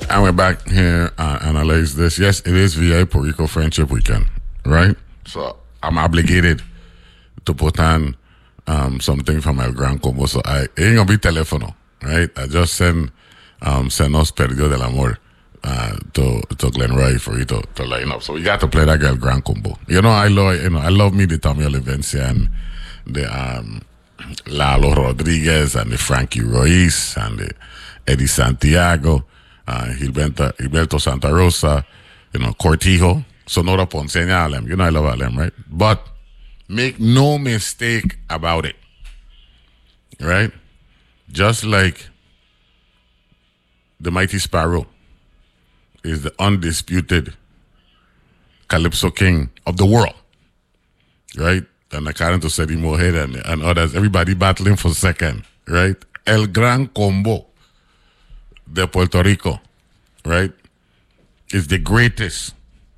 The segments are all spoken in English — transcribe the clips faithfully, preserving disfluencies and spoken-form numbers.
And we're back here uh, analyze this. Yes, it is V I Puerto Rico Friendship Weekend, right? So I'm obligated to put on um, something from El Gran Combo. So I it ain't gonna be telefono, right? I just send um, Se Nos Perdió del Amor uh, to to Glen Roy for you to, to line up. So we got to play that El Gran Combo. You know, I love you know I love me the Tommy Olivencia and the um, Lalo Rodriguez and the Frankie Ruiz and the Eddie Santiago. Uh, Gilberto, Gilberto Santa Rosa, you know, Cortijo, Sonora Ponceña, all them. You know I love all them, right? But make no mistake about it, right? Just like the Mighty Sparrow is the undisputed Calypso King of the world, right? And according to Sedi Mohed and, and others, everybody battling for second, right? El Gran Combo de Puerto Rico, right, is the greatest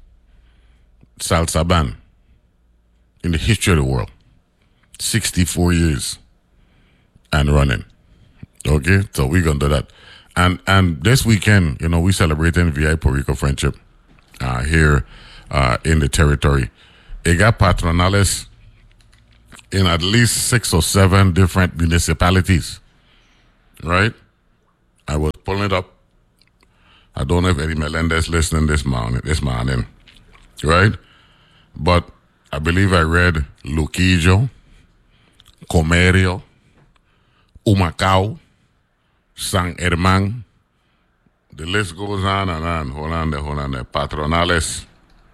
salsa band in the history of the world. sixty-four years and running. Okay, so we're going to do that. And and this weekend, you know, we celebrating V I Puerto Rico Friendship uh, here uh, in the territory. It got patronales in at least six or seven different municipalities, right? I was pulling it up. I don't know if Eddie Melendez listening this morning, this morning, right? But I believe I read Luquillo, Comerio, Humacao, San Herman. The list goes on and on. Hold on there, hold on there. Patronales,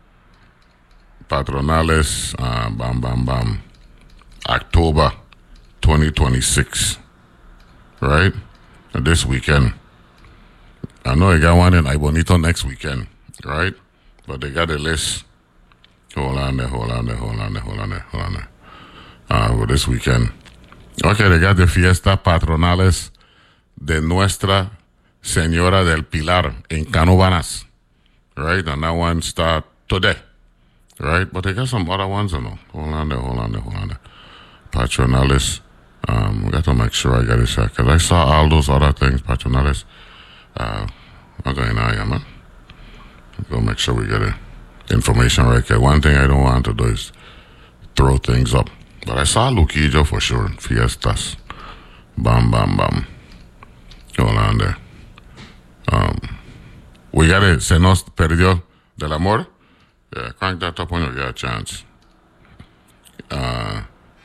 Patronales, uh, bam, bam, bam. October twenty twenty-six, right? This weekend. I know I got one in Ibonito next weekend, right? But they got a list. Hold on there, hold on there, hold on there, hold on there, hold on there. Uh, for this weekend. Okay, they got the Fiesta Patronales de Nuestra Señora del Pilar in Canovanas, right? And that one start today, right? But they got some other ones, you know. Hold on there, hold on there, hold on there. Patronales. Um, we got to make sure I get it set because I saw all those other things, patronales. Uh, okay, now, yeah, man. Go make sure we get it information right. Cause one thing I don't want to do is throw things up. But I saw Luquillo for sure. Fiestas, bam, bam, bam. Hold on there. Um, we got it. Se Nos Perdió del Amor. Yeah, crank that up when you get a chance. Uh.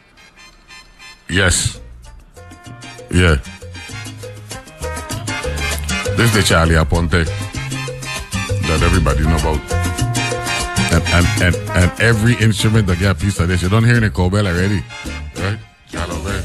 Yes. Yeah. This is the Charlie Aponte that everybody know about. And and, and, and every instrument that get a piece of this. You don't hear any cobel already. Right?